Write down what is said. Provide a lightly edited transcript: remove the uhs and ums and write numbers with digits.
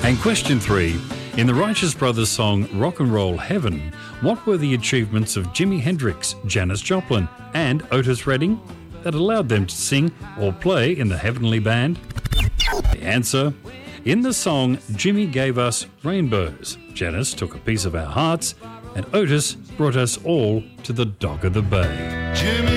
And question 3. In the Righteous Brothers song Rock and Roll Heaven, what were the achievements of Jimi Hendrix, Janis Joplin and Otis Redding that allowed them to sing or play in the Heavenly Band? The answer: in the song Jimmy gave us rainbows, Janis took a piece of our hearts, and Otis brought us all to the Dock of the Bay.